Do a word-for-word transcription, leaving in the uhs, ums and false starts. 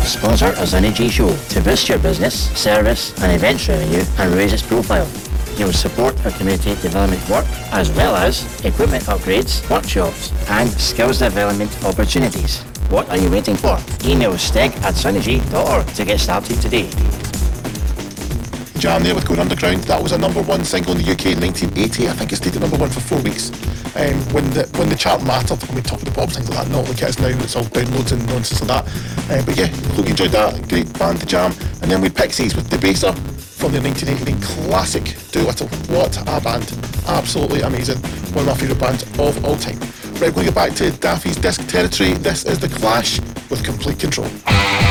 Sponsor a Sunny G show to boost your business, service and events revenue and raise its profile. You'll support our community development work as well as equipment upgrades, workshops and skills development opportunities. What are you waiting for? Email steg at sunnyg dot org to get started today. Jam there with Going Underground. That was a number one single in the U K in nineteen eighty. I think it stayed at number one for four weeks. Um, when the when the chart mattered, when we Top of the Pops, things like that, not like it is now, it's all downloads and nonsense like that. Uh, but yeah, hope you enjoyed that. Great band to jam. And then we Pixies with Debaser from their nineteen eighty-nine classic Do Little. What a band. Absolutely amazing. One of my favourite bands of all time. Right, we're going to get back to Daffy's disc territory. This is The Clash with Complete Control.